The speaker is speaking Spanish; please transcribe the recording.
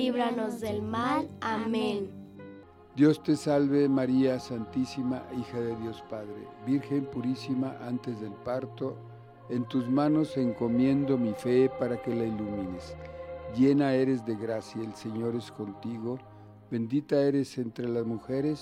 líbranos del mal. Amén. Dios te salve María Santísima, hija de Dios Padre, Virgen purísima antes del parto, en tus manos encomiendo mi fe para que la ilumines. Llena eres de gracia, el Señor es contigo, bendita eres entre las mujeres